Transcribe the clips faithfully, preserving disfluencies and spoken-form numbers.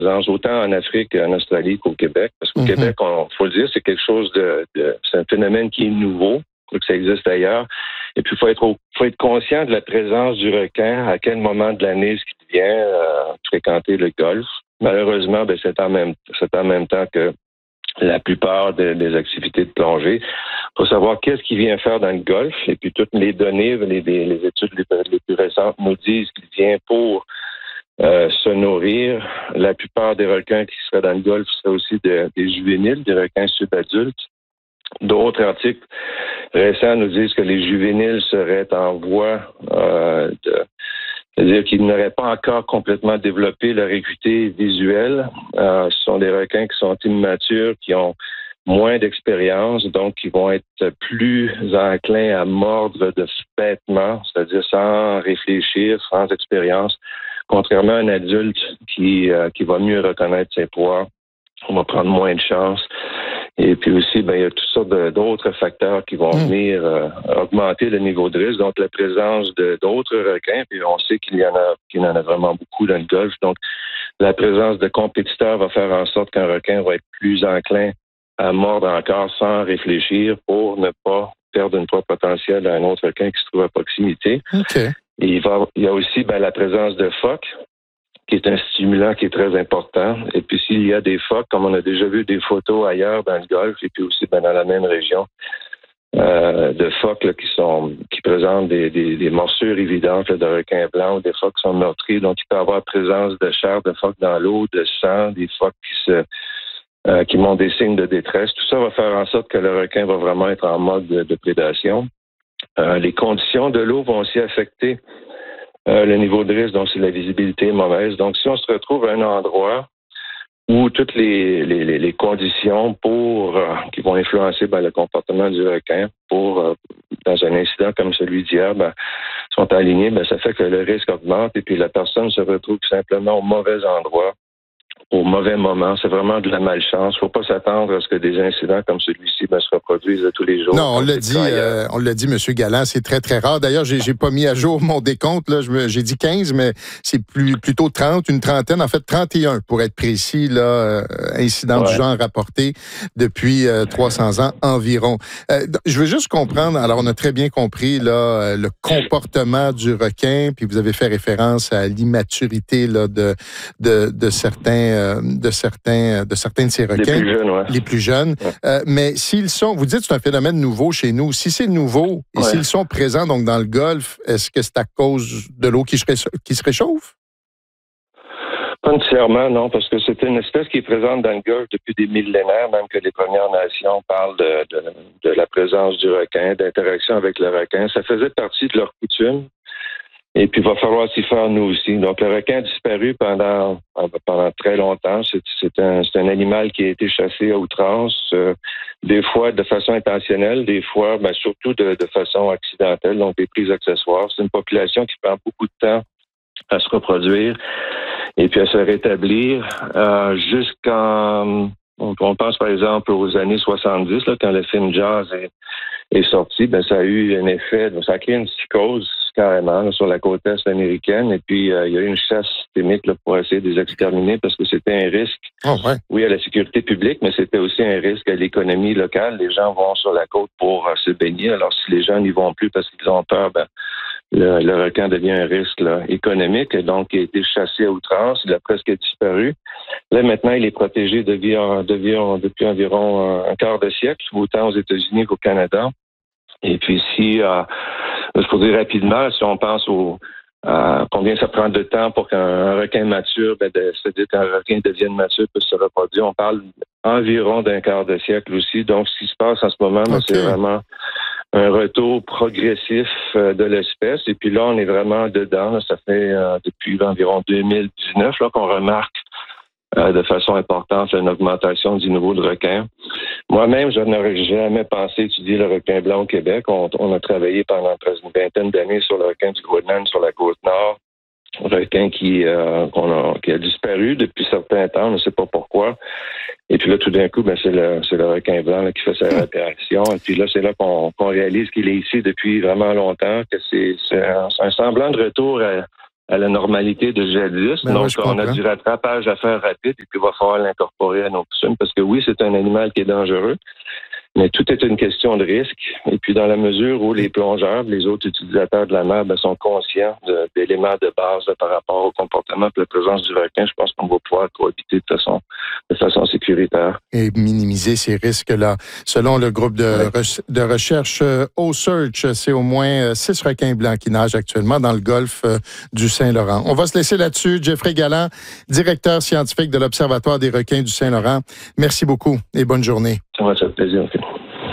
présence autant en Afrique qu'en Australie qu'au Québec. Parce qu'au mm-hmm. Québec, il faut le dire, c'est quelque chose de, de... C'est un phénomène qui est nouveau, que ça existe ailleurs. Et puis, il faut être, au, faut être conscient de la présence du requin, à quel moment de l'année est-ce qu'il vient euh, fréquenter le golfe. Malheureusement, ben, c'est, en même, c'est en même temps que la plupart de, des activités de plongée. Il faut savoir qu'est-ce qu'il vient faire dans le golfe. Et puis, toutes les données, les, les études les, les plus récentes nous disent qu'il vient pour euh, se nourrir. La plupart des requins qui seraient dans le golfe seraient aussi de, des juvéniles, des requins subadultes. D'autres articles récents nous disent que les juvéniles seraient en voie euh, de... C'est-à-dire qu'ils n'auraient pas encore complètement développé leur équité visuelle. Euh, ce sont des requins qui sont immatures, qui ont moins d'expérience, donc qui vont être plus enclins à mordre de bêtement, c'est-à-dire sans réfléchir, sans expérience, contrairement à un adulte qui, euh, qui va mieux reconnaître ses proies. On va prendre moins de chance. Et puis aussi, ben, il y a toutes sortes de, d'autres facteurs qui vont mmh. venir euh, augmenter le niveau de risque. Donc, la présence de, d'autres requins, puis on sait qu'il y en a, qu'il y en a vraiment beaucoup dans le golfe. Donc, la présence de compétiteurs va faire en sorte qu'un requin va être plus enclin à mordre encore sans réfléchir pour ne pas perdre une proie potentielle à un autre requin qui se trouve à proximité. Okay. Et il, va, il y a aussi ben, la présence de phoques, qui est un stimulant qui est très important. Et puis, s'il y a des phoques, comme on a déjà vu des photos ailleurs dans le golfe, et puis aussi ben, dans la même région, euh, de phoques là, qui sont qui présentent des, des, des morsures évidentes là, de requins blancs, ou des phoques qui sont meurtris. Donc, il peut y avoir présence de chair de phoque dans l'eau, de sang, des phoques qui se euh, qui montrent des signes de détresse. Tout ça va faire en sorte que le requin va vraiment être en mode de, de prédation. Euh, les conditions de l'eau vont aussi affecter Euh, le niveau de risque, donc c'est la visibilité mauvaise. Donc, si on se retrouve à un endroit où toutes les, les, les conditions pour euh, qui vont influencer ben, le comportement du requin pour euh, dans un incident comme celui d'hier, ben, sont alignées, ben, ça fait que le risque augmente et puis la personne se retrouve simplement au mauvais endroit, au mauvais moment. C'est vraiment de la malchance. Il ne faut pas s'attendre à ce que des incidents comme celui-ci ben, se reproduisent tous les jours. Non, on l'a dit, euh, on l'a dit, M. Galland, c'est très, très rare. D'ailleurs, j'ai, j'ai pas mis à jour mon décompte. Là. Je me, j'ai dit quinze, mais c'est plus, plutôt trente, une trentaine, en fait trente et un pour être précis, là, euh, incidents ouais. du genre rapportés depuis euh, trois cents ans environ. Euh, je veux juste comprendre, alors on a très bien compris là, le comportement du requin, puis vous avez fait référence à l'immaturité là, de, de, de certains de certains de certains de ces requins, les plus jeunes, ouais. les plus jeunes. Ouais. Euh, mais s'ils sont, vous dites que c'est un phénomène nouveau chez nous. Si c'est nouveau et ouais. s'ils sont présents donc dans le golfe, est-ce que c'est à cause de l'eau qui se, qui se réchauffe? Pas nécessairement, non, parce que c'est une espèce qui est présente dans le golfe depuis des millénaires, même que les Premières Nations parlent de, de, de la présence du requin, d'interaction avec le requin. Ça faisait partie de leur coutume. Et puis, il va falloir s'y faire nous aussi. Donc, le requin a disparu pendant pendant très longtemps. C'est, c'est, un, c'est un animal qui a été chassé à outrance, euh, des fois de façon intentionnelle, des fois, ben, surtout de, de façon accidentelle, donc des prises accessoires. C'est une population qui prend beaucoup de temps à se reproduire et puis à se rétablir euh, jusqu'en... On, on pense, par exemple, aux années soixante-dix, là, quand le film Jaws est, est sorti, ben, ça a eu un effet, ça a créé une psychose carrément là, sur la côte est américaine. Et puis, euh, il y a eu une chasse systémique là, pour essayer de les exterminer parce que c'était un risque, oh, ouais. oui, à la sécurité publique, mais c'était aussi un risque à l'économie locale. Les gens vont sur la côte pour euh, se baigner. Alors, si les gens n'y vont plus parce qu'ils ont peur, ben, le, le requin devient un risque là, économique. Donc, il a été chassé à outrance. Il a presque disparu. Là, maintenant, il est protégé depuis, depuis, depuis environ un quart de siècle, autant aux États-Unis qu'au Canada. Et puis, si, euh, je peux dire rapidement, si on pense au euh, combien ça prend de temps pour qu'un requin mature, ben de, c'est-à-dire qu'un requin devienne mature pour se reproduire, on parle environ d'un quart de siècle aussi. Donc, ce qui se passe en ce moment, okay. ben, c'est vraiment un retour progressif euh, de l'espèce. Et puis là, on est vraiment dedans. Là, ça fait euh, depuis environ deux mille dix-neuf là, qu'on remarque Euh, de façon importante une augmentation du niveau de requin. Moi-même, je n'aurais jamais pensé étudier le requin blanc au Québec. On, on a travaillé pendant presque une vingtaine d'années sur le requin du Groenland, sur la côte nord. Un requin qui, euh, qu'on a, qui a disparu depuis certains temps, on ne sait pas pourquoi. Et puis là, tout d'un coup, ben, c'est le, c'est le requin blanc là, qui fait sa réapparition. Et puis là, c'est là qu'on, qu'on réalise qu'il est ici depuis vraiment longtemps, que c'est, c'est, un, c'est un semblant de retour à à la normalité de jadis. Ben Donc, ouais, on a du rattrapage à faire rapide et puis il va falloir l'incorporer à nos coutumes parce que oui, c'est un animal qui est dangereux. Mais tout est une question de risque. Et puis, dans la mesure où les plongeurs, les autres utilisateurs de la mer ben, sont conscients de, d'éléments de base là, par rapport au comportement et la présence du requin, je pense qu'on va pouvoir cohabiter de façon, de façon sécuritaire. Et minimiser ces risques-là. Selon le groupe de, ouais. re- de recherche euh, O-Search, c'est au moins euh, six requins blancs qui nagent actuellement dans le golfe euh, du Saint-Laurent. On va se laisser là-dessus. Jeffrey Galland, directeur scientifique de l'Observatoire des requins du Saint-Laurent. Merci beaucoup et bonne journée. Ça m'a fait plaisir. Okay.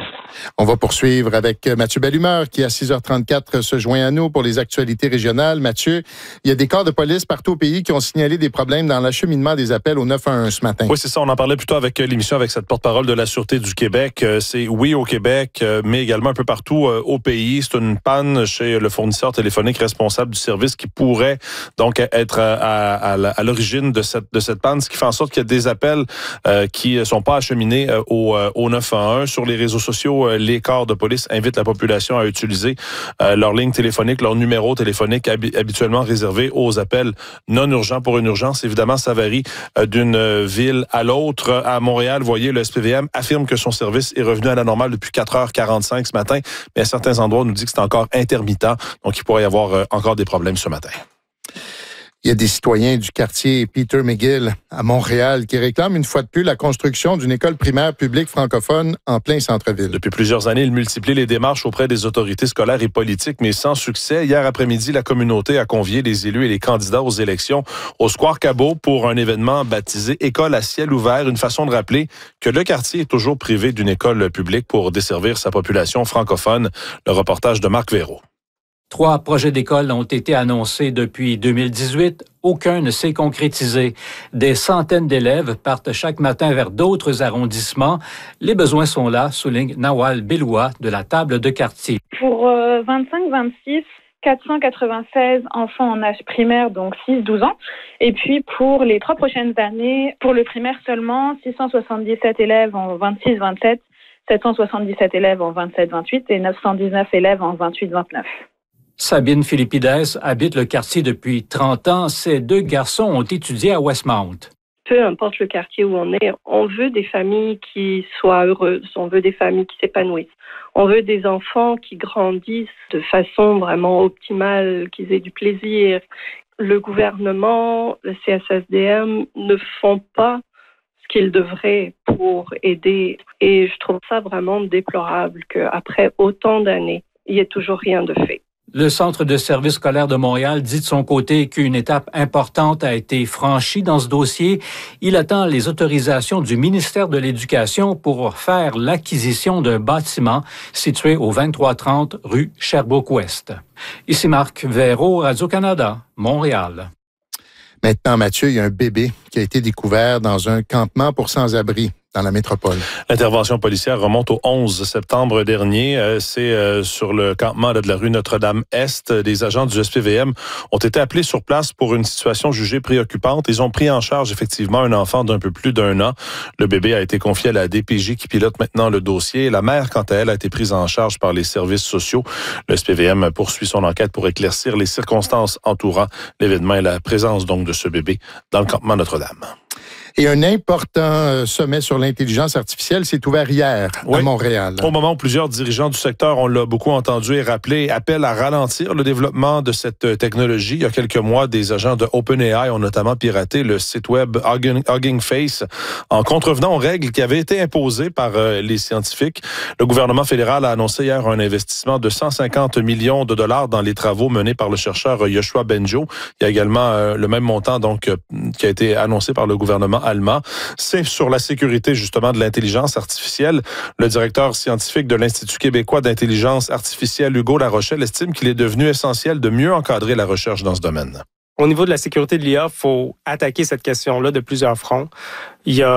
On va poursuivre avec Mathieu Bellumeur qui, à six heures trente-quatre, se joint à nous pour les actualités régionales. Mathieu, il y a des corps de police partout au pays qui ont signalé des problèmes dans l'acheminement des appels au neuf un un ce matin. Oui, c'est ça. On en parlait plutôt avec l'émission avec cette porte-parole de la Sûreté du Québec. C'est oui au Québec, mais également un peu partout au pays. C'est une panne chez le fournisseur téléphonique responsable du service qui pourrait donc être à, à, à l'origine de cette, de cette panne, ce qui fait en sorte qu'il y a des appels euh, qui ne sont pas acheminés au, au neuf un un. Sur les réseaux sociaux, les corps de police invitent la population à utiliser euh, leur ligne téléphonique, leur numéro téléphonique hab- habituellement réservé aux appels non urgents pour une urgence. Évidemment, ça varie euh, d'une ville à l'autre. À Montréal, vous voyez, le S P V M affirme que son service est revenu à la normale depuis quatre heures quarante-cinq ce matin, mais à certains endroits, on nous dit que c'est encore intermittent, donc il pourrait y avoir euh, encore des problèmes ce matin. Il y a des citoyens du quartier Peter McGill à Montréal qui réclament une fois de plus la construction d'une école primaire publique francophone en plein centre-ville. Depuis plusieurs années, ils multiplient les démarches auprès des autorités scolaires et politiques, mais sans succès. Hier après-midi, la communauté a convié les élus et les candidats aux élections au Square Cabot pour un événement baptisé École à ciel ouvert, une façon de rappeler que le quartier est toujours privé d'une école publique pour desservir sa population francophone. Le reportage de Marc Véraud. Trois projets d'école ont été annoncés depuis deux mille dix-huit. Aucun ne s'est concrétisé. Des centaines d'élèves partent chaque matin vers d'autres arrondissements. Les besoins sont là, souligne Nawal Beloua de la table de quartier. Pour euh, vingt-cinq vingt-six, quatre cent quatre-vingt-seize enfants en âge primaire, donc six douze ans. Et puis pour les trois prochaines années, pour le primaire seulement, six cent soixante-dix-sept élèves en vingt-six vingt-sept, sept cent soixante-dix-sept élèves en vingt-sept vingt-huit et neuf cent dix-neuf élèves en vingt-huit vingt-neuf. Sabine Philippides habite le quartier depuis trente ans. Ses deux garçons ont étudié à Westmount. Peu importe le quartier où on est, on veut des familles qui soient heureuses, on veut des familles qui s'épanouissent. On veut des enfants qui grandissent de façon vraiment optimale, qu'ils aient du plaisir. Le gouvernement, le C S S D M ne font pas ce qu'ils devraient pour aider. Et je trouve ça vraiment déplorable qu'après autant d'années, il n'y ait toujours rien de fait. Le Centre de services scolaires de Montréal dit de son côté qu'une étape importante a été franchie dans ce dossier. Il attend les autorisations du ministère de l'Éducation pour faire l'acquisition d'un bâtiment situé au vingt-trois trente rue Sherbrooke-Ouest. Ici Marc Véraud, Radio-Canada, Montréal. Maintenant, Mathieu, il y a un bébé qui a été découvert dans un campement pour sans-abri dans la métropole. L'intervention policière remonte au onze septembre dernier. Euh, c'est euh, sur le campement là, de la rue Notre-Dame-Est. Des agents du S P V M ont été appelés sur place pour une situation jugée préoccupante. Ils ont pris en charge effectivement un enfant d'un peu plus d'un an. Le bébé a été confié à la D P J qui pilote maintenant le dossier. La mère, quant à elle, a été prise en charge par les services sociaux. Le S P V M poursuit son enquête pour éclaircir les circonstances entourant l'événement et la présence donc de ce bébé dans le campement Notre-Dame. Et un important sommet sur l'intelligence artificielle s'est ouvert hier oui. à Montréal. Au moment où plusieurs dirigeants du secteur, on l'a beaucoup entendu et rappelé, appellent à ralentir le développement de cette technologie. Il y a quelques mois, des agents de OpenAI ont notamment piraté le site web Hugging, Hugging Face en contrevenant aux règles qui avaient été imposées par euh, les scientifiques. Le gouvernement fédéral a annoncé hier un investissement de cent cinquante millions de dollars dans les travaux menés par le chercheur Yoshua Bengio. Il y a également euh, le même montant donc euh, qui a été annoncé par le gouvernement allemand. C'est sur la sécurité, justement, de l'intelligence artificielle. Le directeur scientifique de l'Institut québécois d'intelligence artificielle, Hugo Larochelle, estime qu'il est devenu essentiel de mieux encadrer la recherche dans ce domaine. Au niveau de la sécurité de l'I A, il faut attaquer cette question-là de plusieurs fronts. Il y a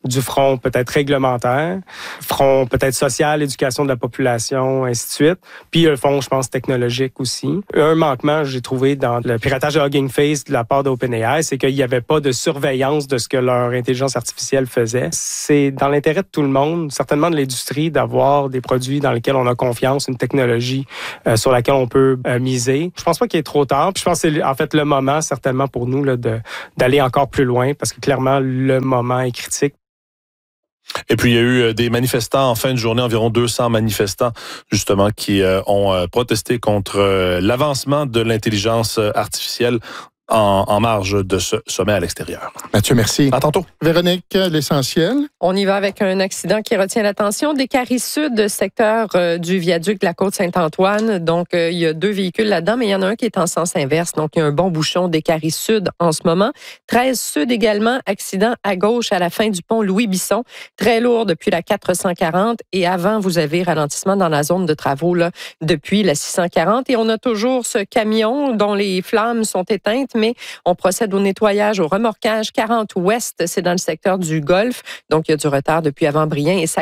du front peut-être réglementaire, front peut-être social, éducation de la population, ainsi de suite. Puis un front, je pense, technologique aussi. Un manquement, j'ai trouvé dans le piratage de Hugging Face de la part d'OpenAI, c'est qu'il n'y avait pas de surveillance de ce que leur intelligence artificielle faisait. C'est dans l'intérêt de tout le monde, certainement de l'industrie, d'avoir des produits dans lesquels on a confiance, une technologie euh, sur laquelle on peut euh, miser. Je pense pas qu'il est trop tard. Puis je pense que c'est en fait le moment, certainement pour nous, là, de, d'aller encore plus loin, parce que clairement, le moment est critique. Et puis, il y a eu des manifestants en fin de journée, environ deux cents manifestants, justement, qui euh, ont euh, protesté contre euh, l'avancement de l'intelligence artificielle en, en marge de ce sommet à l'extérieur. Mathieu, merci. À tantôt. Véronique, l'essentiel. On y va avec un accident qui retient l'attention. Des Caries Sud, secteur euh, du viaduc de la Côte-Saint-Antoine. Donc, euh, il y a deux véhicules là-dedans, mais il y en a un qui est en sens inverse. Donc, il y a un bon bouchon des Caries Sud en ce moment. treize Sud également, accident à gauche à la fin du pont Louis-Bisson. Très lourd depuis la quatre cent quarante. Et avant, vous avez ralentissement dans la zone de travaux là, depuis la six cent quarante. Et on a toujours ce camion dont les flammes sont éteintes, mais on procède au nettoyage, au remorquage. quarante Ouest, c'est dans le secteur du Golfe. Donc, il y a du retard depuis avant Brien et ça